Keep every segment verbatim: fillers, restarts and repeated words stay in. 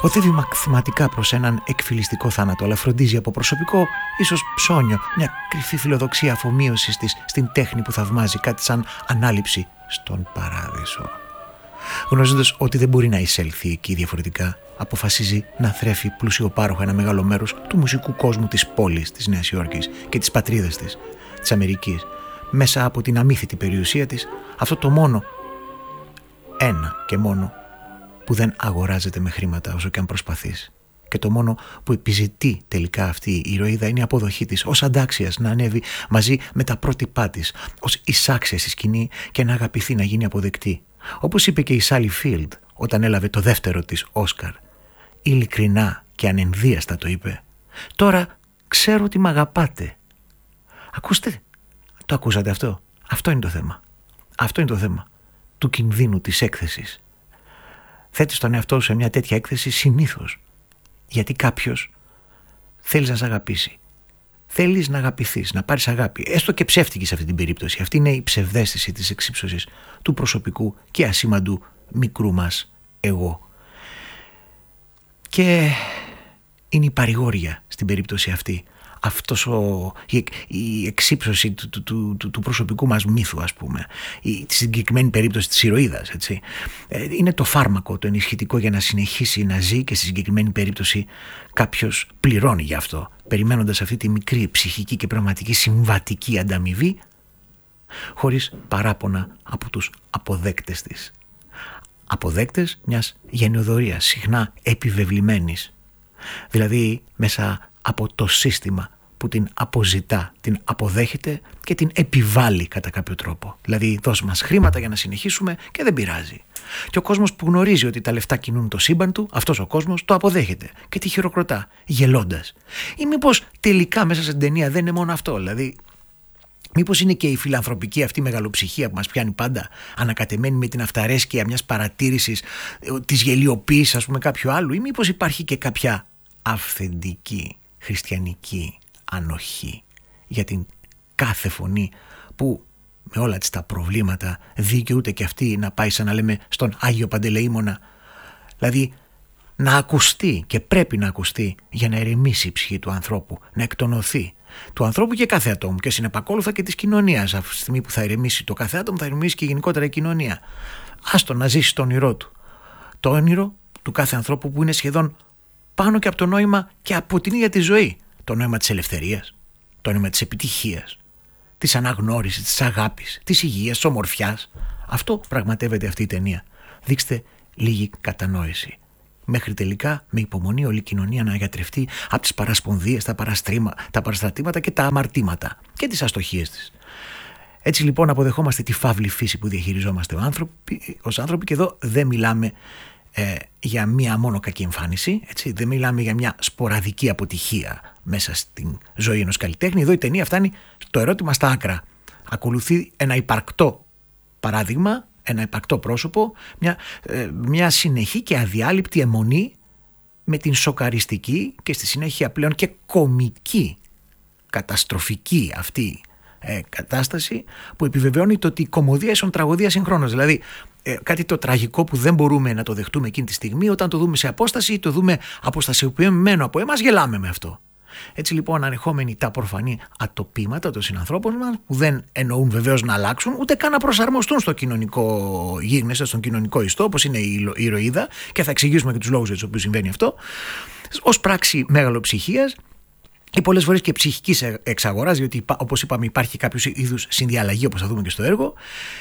Οδεύει μαθηματικά προς έναν εκφυλιστικό θάνατο, αλλά φροντίζει από προσωπικό, ίσως ψώνιο, μια κρυφή φιλοδοξία αφομοίωσης της στην τέχνη που θαυμάζει, κάτι σαν ανάληψη στον παράδεισο. Γνωρίζοντας ότι δεν μπορεί να εισέλθει εκεί διαφορετικά, αποφασίζει να θρέφει πλουσιοπάροχα ένα μεγάλο μέρος του μουσικού κόσμου της πόλης της Νέας Υόρκης και της πατρίδας της, της Αμερικής, μέσα από την αμύθιτη περιουσία της, αυτό το μόνο, ένα και μόνο, που δεν αγοράζεται με χρήματα όσο και αν προσπαθείς. Και το μόνο που επιζητεί τελικά αυτή η ηρωίδα είναι η αποδοχή της ως αντάξιας να ανέβει μαζί με τα πρότυπά της, ως εισάξια στη σκηνή και να αγαπηθεί, να γίνει αποδεκτή. Όπως είπε και η Σάλι Φίλντ όταν έλαβε το δεύτερο της Όσκαρ. Ειλικρινά και ανενδίαστα το είπε. «Τώρα ξέρω ότι μ' αγαπάτε». Ακούστε, το ακούσατε αυτό? Αυτό είναι το θέμα. Αυτό είναι το θέμα του κινδύνου της έκθεσης. Θέτεις τον εαυτό σου σε μια τέτοια έκθεση συνήθως γιατί κάποιος θέλει να σε αγαπήσει. Θέλεις να αγαπηθείς, να πάρεις αγάπη, έστω και ψεύτικη σε αυτή την περίπτωση. Αυτή είναι η ψευδαίσθηση της εξύψωσης του προσωπικού και ασήμαντου μικρού μας εγώ. Και είναι η παρηγόρια στην περίπτωση αυτή. Αυτός ο, η, η εξύψωση του, του, του, του, του προσωπικού μας μύθου, ας πούμε, η, τη συγκεκριμένη περίπτωση της ηρωίδας, έτσι, ε, είναι το φάρμακο, το ενισχυτικό για να συνεχίσει να ζει και στη συγκεκριμένη περίπτωση κάποιος πληρώνει γι' αυτό, περιμένοντας αυτή τη μικρή ψυχική και πραγματική συμβατική ανταμοιβή, χωρίς παράπονα από τους αποδέκτες της. Αποδέκτες μιας γενεοδορίας, συχνά επιβεβλημένης, δηλαδή μέσα από το σύστημα που την αποζητά, την αποδέχεται και την επιβάλλει κατά κάποιο τρόπο. Δηλαδή δώσ' μας χρήματα για να συνεχίσουμε και δεν πειράζει. Και ο κόσμος που γνωρίζει ότι τα λεφτά κινούν το σύμπαν του, αυτός ο κόσμος το αποδέχεται και τη χειροκροτά γελώντας. Ή μήπως τελικά μέσα στην ταινία δεν είναι μόνο αυτό, δηλαδή μήπως είναι και η φιλανθρωπική αυτή μεγαλοψυχία που μας πιάνει πάντα, ανακατεμένη με την αυταρέσκεια μιας παρατήρησης της γελιοποίησης, ας πούμε, κάποιου άλλου, ή μήπως υπάρχει και κάποια αυθεντική χριστιανική ανοχή για την κάθε φωνή που με όλα της τα προβλήματα δικαιούται και αυτή να πάει, σαν να λέμε, στον Άγιο Παντελεήμονα, δηλαδή να ακουστεί και πρέπει να ακουστεί για να ερεμήσει η ψυχή του ανθρώπου, να εκτονωθεί του ανθρώπου και κάθε ατόμου και συνεπακόλουθα και της κοινωνίας. Αυτή τη στιγμή που θα ερεμήσει το κάθε άτομο θα ερεμήσει και γενικότερα η κοινωνία. Άστο να ζήσει το όνειρό του, το όνειρο του κάθε ανθρώπου που είναι σχεδόν πάνω και από το νόημα και από την ίδια τη ζωή. Το νόημα της ελευθερίας, το νόημα της επιτυχίας, της αναγνώρισης, της αγάπης, της υγείας, της ομορφιάς. Αυτό πραγματεύεται αυτή η ταινία. Δείξτε λίγη κατανόηση. Μέχρι τελικά με υπομονή όλη η κοινωνία να γιατρευτεί από τις παρασπονδίες, τα, τα παραστρατήματα και τα αμαρτήματα και τις αστοχίες της. Έτσι λοιπόν αποδεχόμαστε τη φαύλη φύση που διαχειριζόμαστε άνθρωποι, ως άνθρωποι, και εδώ δεν μιλάμε Ε, για μία μόνο κακή εμφάνιση, έτσι. Δεν μιλάμε για μια σποραδική αποτυχία μέσα στην ζωή ενός καλλιτέχνη. Εδώ η ταινία φτάνει το ερώτημα στα άκρα. Ακολουθεί ένα υπαρκτό παράδειγμα, ένα υπαρκτό πρόσωπο, μια, ε, μια συνεχή και αδιάλειπτη αιμονή με την σοκαριστική και στη συνέχεια πλέον και κομική, καταστροφική αυτή ε, κατάσταση που επιβεβαιώνει το ότι η κωμωδία ίσον τραγωδία συγχρόνως. Δηλαδή Ε, κάτι το τραγικό που δεν μπορούμε να το δεχτούμε εκείνη τη στιγμή, όταν το δούμε σε απόσταση ή το δούμε αποστασιοποιημένο από εμάς, γελάμε με αυτό. Έτσι λοιπόν, ανεχόμενοι τα προφανή ατοπήματα των συνανθρώπων μας, που δεν εννοούν βεβαίως να αλλάξουν, ούτε καν να προσαρμοστούν στο κοινωνικό γίγνεσθε, στον κοινωνικό ιστό, όπως είναι η ηρωίδα, και θα εξηγήσουμε και τους λόγους για τους οποίους συμβαίνει αυτό, ως πράξη μεγαλοψυχίας ή πολλές φορές και ψυχικής εξαγοράς, διότι όπως είπαμε υπάρχει κάποιος είδους συνδιαλλαγή, όπως θα δούμε και στο έργο.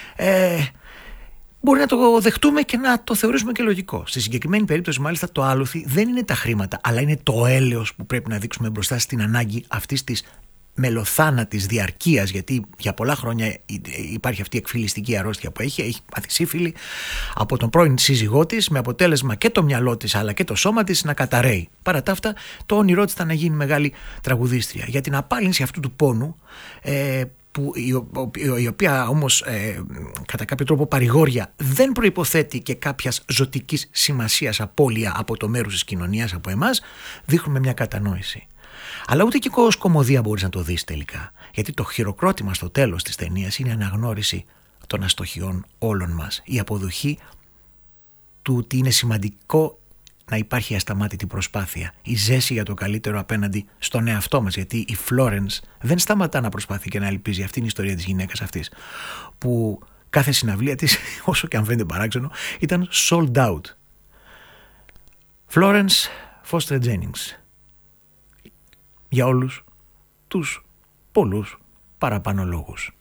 Ε, Μπορεί να το δεχτούμε και να το θεωρήσουμε και λογικό. Στη συγκεκριμένη περίπτωση, μάλιστα, το άλοθη δεν είναι τα χρήματα, αλλά είναι το έλεος που πρέπει να δείξουμε μπροστά στην ανάγκη αυτής της μελοθάνατης διαρκείας, γιατί για πολλά χρόνια υπάρχει αυτή η εκφυλιστική αρρώστια που έχει, έχει πάθει σύφυλλη από τον πρώην σύζυγό της, με αποτέλεσμα και το μυαλό της αλλά και το σώμα της να καταραίει. Παρά τα αυτά, το όνειρό της ήταν να γίνει μεγάλη τραγουδίστρια. Για την απάλυνση αυτού του πόνου, ε, που η, η οποία όμως ε, κατά κάποιο τρόπο παρηγόρια δεν προϋποθέτει και κάποιας ζωτικής σημασίας απώλεια από το μέρος της κοινωνίας, από εμάς, δείχνουμε μια κατανόηση. Αλλά ούτε και ως κωμωδία μπορείς να το δεις τελικά, γιατί το χειροκρότημα στο τέλος της ταινίας είναι η αναγνώριση των αστοχιών όλων μας, η αποδοχή του ότι είναι σημαντικό να υπάρχει ασταμάτητη προσπάθεια, η ζέση για το καλύτερο απέναντι στον εαυτό μας, γιατί η Florence δεν σταματά να προσπαθεί και να ελπίζει. Αυτή είναι η ιστορία της γυναίκας αυτής, που κάθε συναυλία της, όσο και αν φαίνεται παράξενο, ήταν sold out. Florence Foster Jennings, για όλους τους πολλούς παραπάνω λόγους.